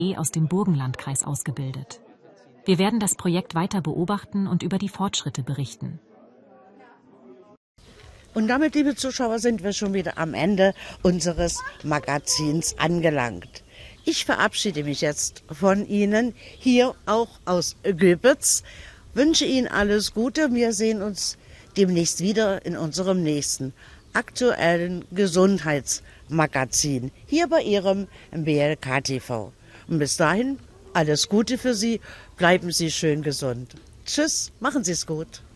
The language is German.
aus dem Burgenlandkreis ausgebildet. Wir werden das Projekt weiter beobachten und über die Fortschritte berichten. Und damit, liebe Zuschauer, sind wir schon wieder am Ende unseres Magazins angelangt. Ich verabschiede mich jetzt von Ihnen, hier auch aus Göbitz, wünsche Ihnen alles Gute. Wir sehen uns demnächst wieder in unserem nächsten aktuellen Gesundheitsmagazin, hier bei Ihrem BLK TV. Und bis dahin alles Gute für Sie, bleiben Sie schön gesund. Tschüss, machen Sie es gut.